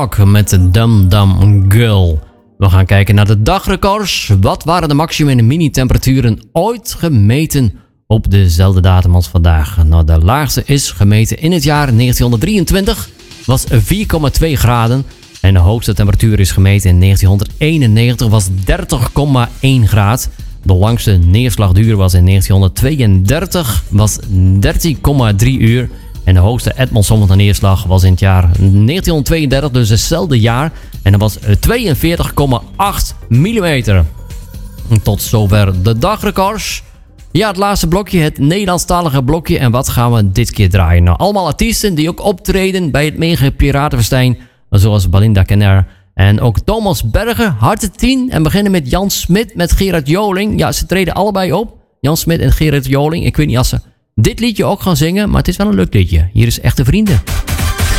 Met de Dum Dum Girl. We gaan kijken naar de dagrecords. Wat waren de maximum en mini-temperaturen ooit gemeten op dezelfde datum als vandaag? Nou, de laagste is gemeten in het jaar 1923. Was 4,2 graden. En de hoogste temperatuur is gemeten in 1991. Was 30,1 graad. De langste neerslagduur was in 1932. Was 13,3 uur. En de hoogste Edmondson neerslag was in het jaar 1932, dus hetzelfde jaar. En dat was 42,8 mm. Tot zover de dagrecords. Ja, het laatste blokje, het Nederlandstalige blokje. En wat gaan we dit keer draaien? Nou, allemaal artiesten die ook optreden bij het Mega Piratenfestijn. Zoals Belinda Kenner en ook Thomas Berger, Harte 10. En beginnen met Jan Smit met Gerard Joling. Ja, ze treden allebei op. Jan Smit en Gerard Joling. Ik weet niet als ze dit liedje ook gaan zingen, maar het is wel een leuk liedje. Hier is Echte Vrienden.